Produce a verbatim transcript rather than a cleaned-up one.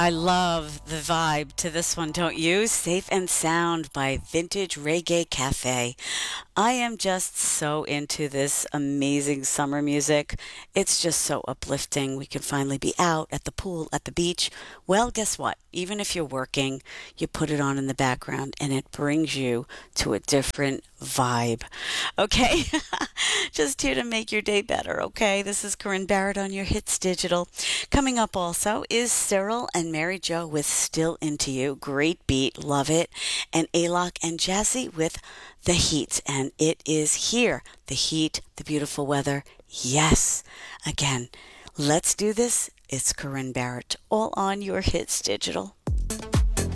I love the vibe to this one, don't you? Safe and Sound by Vintage Reggae Cafe. I am just so into this amazing summer music. It's just so uplifting. We can finally be out at the pool, at the beach. Well, guess what? Even if you're working, you put it on in the background and it brings you to a different vibe. Okay? Just here to make your day better, okay? This is Corinne Barrett on your Hits Digital. Coming up also is Cyril and Mary Jo with Still Into You. Great beat, love it. And Alok and Jazzy with The Heat. And it is here. The heat, the beautiful weather. Yes. Again, let's do this. It's Corinne Barrett, all on your Hits Digital.